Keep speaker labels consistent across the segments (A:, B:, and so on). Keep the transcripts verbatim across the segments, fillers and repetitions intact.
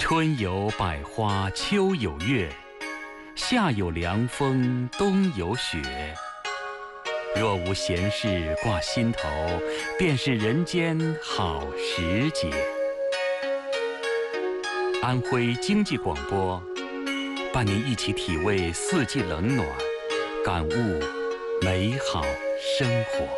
A: 春有百花，秋有月，夏有凉风，冬有雪。若无闲事挂心头，便是人间好时节。安徽经济广播，伴您一起体味四季冷暖，感悟美好生活。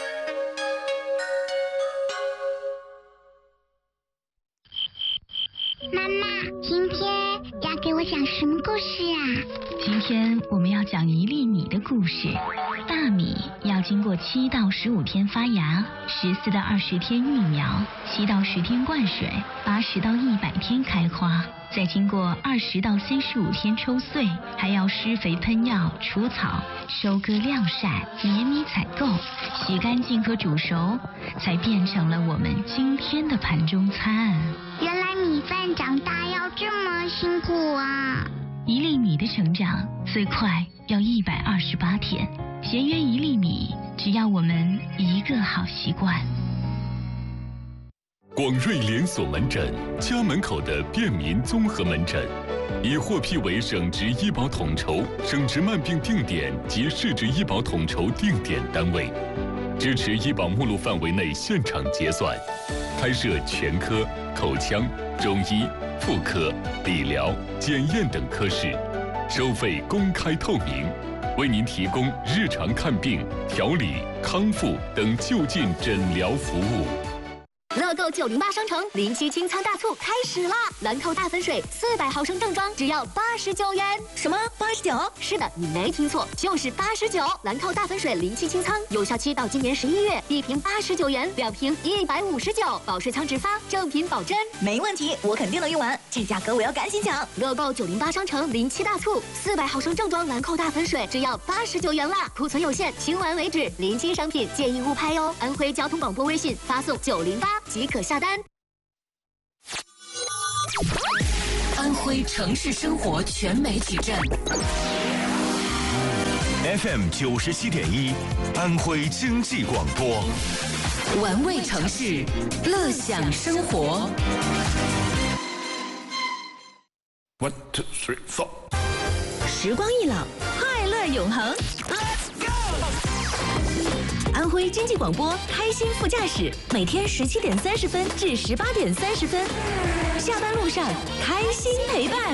B: 妈妈，今天要给我讲什么故事啊？
C: 今天我们要讲一粒米的故事。大米要经过七到十五天发芽，十四到二十天育苗，七到十天灌水，八十到一百天开花，再经过二十到三十五天抽穗，还要施肥喷药、除草、收割晾晒、碾米采购、洗干净和煮熟，才变成了我们今天的盘中餐。
B: 原来米饭长大要这么辛苦啊！
C: 一粒米的成长最快要一百二十八天，节约一粒米，只要我们一个好习惯。
D: 广瑞连锁门诊，家门口的便民综合门诊，已获批为省直医保统筹、省直慢病定点及市直医保统筹定点单位，支持医保目录范围内现场结算，开设全科、口腔、中医、妇科、理疗、检验等科室，收费公开透明，为您提供日常看病、调理、康复等就近诊疗服务。
E: 乐购九零八商城临期清仓大促开始啦！兰蔻大粉水四百毫升正装只要八十九元。什么？八十九？是的，你没听错，就是八十九。兰蔻大粉水临期清仓，有效期到今年十一月，一瓶八十九元，两瓶一百五十九，保税仓直发，正品保真。
F: 没问题，我肯定能用完，这价格我要赶紧抢！
E: 乐购九零八商城临期大促，四百毫升正装兰蔻大粉水只要八十九元啦，库存有限，清完为止，临期商品建议勿拍哟。安徽交通广播微信发送九零八。即可下单。
G: 安徽城市生活全媒体站
H: F M 九十七点一，安徽经济广播，
G: 玩味城市，乐享生活。
H: One two three four，
F: 时光易老，快乐永恒。Let's go！安徽经济广播开心副驾驶，每天十七点三十分至十八点三十分，下班路上开心陪伴。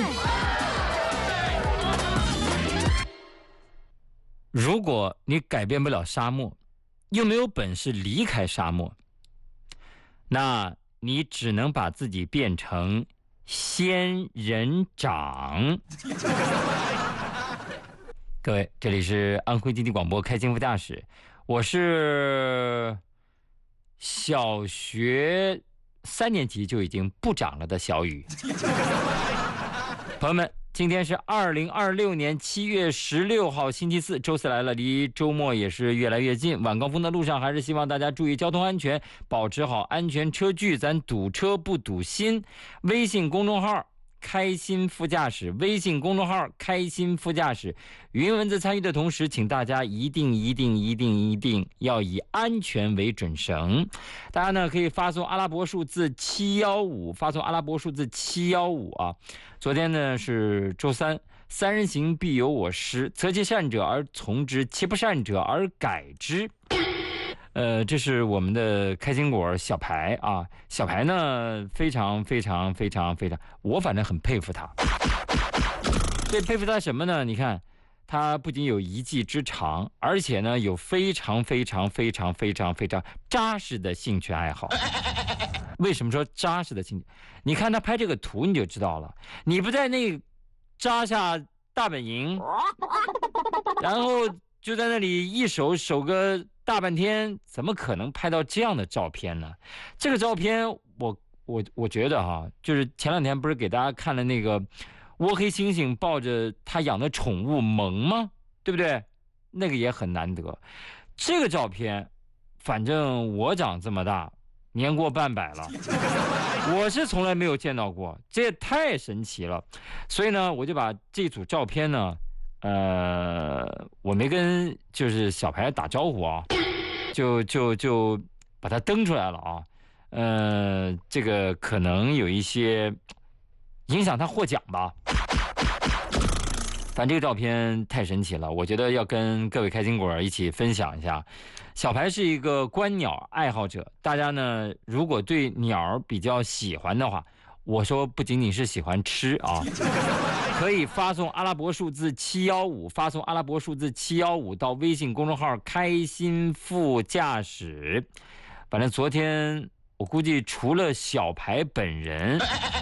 I: 如果你改变不了沙漠，又没有本事离开沙漠，那你只能把自己变成仙人掌。各位，这里是安徽经济广播开心副驾驶，我是小学三年级就已经不长了的小雨。朋友们，今天是二零二六年七月十六号星期四，周四来了，离周末也是越来越近。晚高峰的路上，还是希望大家注意交通安全，保持好安全车距，咱堵车不堵心。微信公众号开心副驾驶，微信公众号开心副驾驶，语音文字参与的同时，请大家一定一定一定一定要以安全为准绳。大家呢可以发送阿拉伯数字七一五，发送阿拉伯数字七一五啊。昨天呢是周三，三人行必有我师，择其善者而从之，其不善者而改之。呃，这是我们的开心果小排啊，小排呢非常非常非常非常，我反正很佩服他。对，佩服他什么呢？你看，他不仅有一技之长，而且呢有非常非常非常非常非常扎实的兴趣爱好。为什么说扎实的兴趣？你看他拍这个图你就知道了，你不在那扎下大本营，然后就在那里一手守个大半天，怎么可能拍到这样的照片呢？这个照片我我我觉得哈，就是前两天不是给大家看了那个倭黑猩猩抱着他养的宠物萌吗？对不对？那个也很难得。这个照片，反正我长这么大，年过半百了，我是从来没有见到过，这也太神奇了。所以呢，我就把这组照片呢。呃，我没跟就是小排打招呼啊，就就就把它登出来了啊。呃，这个可能有一些影响他获奖吧。反正这个照片太神奇了，我觉得要跟各位开心果一起分享一下。小排是一个观鸟爱好者，大家呢如果对鸟比较喜欢的话，我说不仅仅是喜欢吃啊，可以发送阿拉伯数字七一五，发送阿拉伯数字七一五到微信公众号开心副驾驶。反正昨天我估计除了小排本人，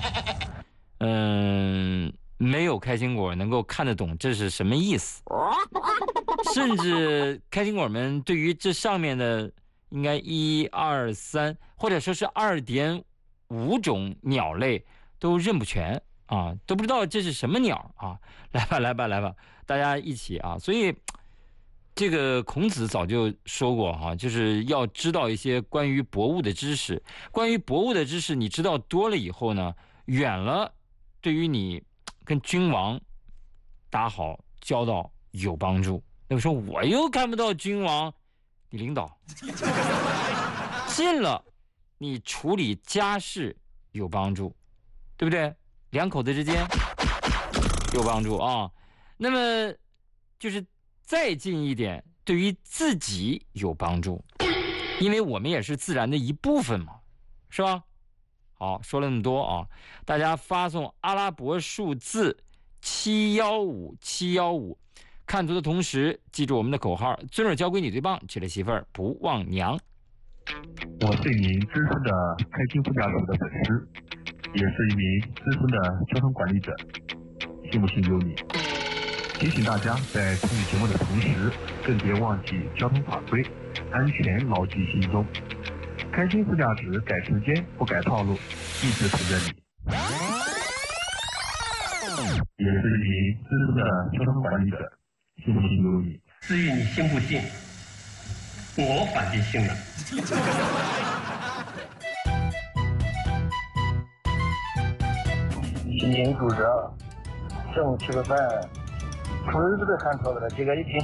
I: 嗯，没有开心果能够看得懂这是什么意思，甚至开心果们对于这上面的应该一二三或者说是二点五种鸟类都认不全啊，都不知道这是什么鸟啊！来吧，来吧，来吧，大家一起啊！所以这个孔子早就说过哈、啊，就是要知道一些关于博物的知识。关于博物的知识，你知道多了以后呢，远了对于你跟君王打好交道有帮助。那么说我又看不到君王，你领导近了，你处理家事有帮助，对不对？两口子之间有帮助啊。那么就是再近一点，对于自己有帮助，因为我们也是自然的一部分嘛，是吧？好，说了那么多啊，大家发送阿拉伯数字七一五七一五，看图的同时记住我们的口号：尊儿交闺女最棒，娶了媳妇儿不忘娘。
J: 我是一名资深的开心副驾驶的粉丝，也是一名资深的交通管理者，信不信由你。提醒大家在参与节目的同时，更别忘记交通法规，安全牢记心中。开心副驾驶改时间不改套路，一直陪着你。也是一名资深的交通管理者，信不信由你。
K: 至于你信不信，我反正信了。
L: 今天住这，中午吃个饭，厨子都喊错了，这个一听。